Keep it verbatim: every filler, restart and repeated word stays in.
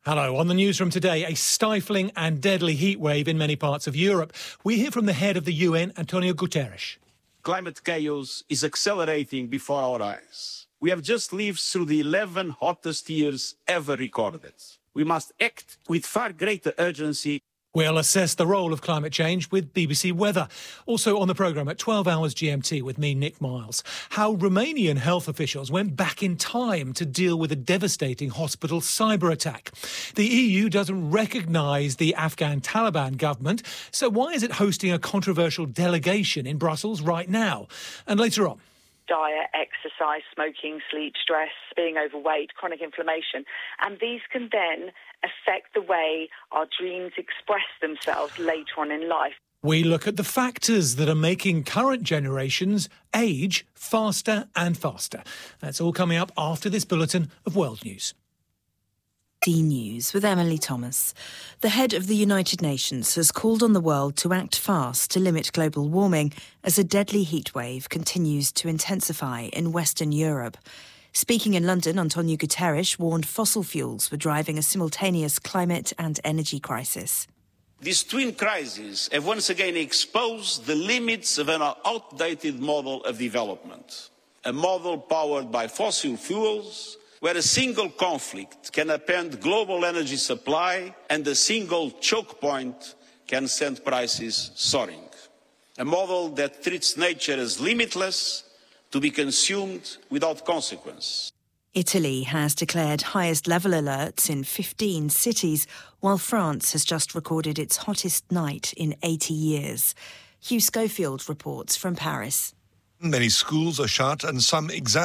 Hello. On the newsroom today, a stifling and deadly heatwave in many parts of Europe. We hear from the head of the U N, Antonio Guterres. Climate chaos is accelerating before our eyes. We have just lived through the eleven hottest years ever recorded. We must act with far greater urgency. We'll assess the role of climate change with B B C Weather. Also on the programme at twelve hours G M T with me, Nick Miles. How Romanian health officials went back in time to deal with a devastating hospital cyber attack. The E U doesn't recognise the Afghan Taliban government, so why is it hosting a controversial delegation in Brussels right now? And later on, diet, exercise, smoking, sleep, stress, being overweight, chronic inflammation. And these can then affect the way our dreams express themselves later on in life. We look at the factors that are making current generations age faster and faster. That's all coming up after this bulletin of World News. D News with Emily Thomas. The head of the United Nations has called on the world to act fast to limit global warming as a deadly heatwave continues to intensify in Western Europe. Speaking in London, Antonio Guterres warned fossil fuels were driving a simultaneous climate and energy crisis. These twin crises have once again exposed the limits of an outdated model of development, a model powered by fossil fuels, where a single conflict can upend global energy supply and a single choke point can send prices soaring. A model that treats nature as limitless, to be consumed without consequence. Italy has declared highest level alerts in fifteen cities, while France has just recorded its hottest night in eighty years. Hugh Schofield reports from Paris. Many schools are shut and some exams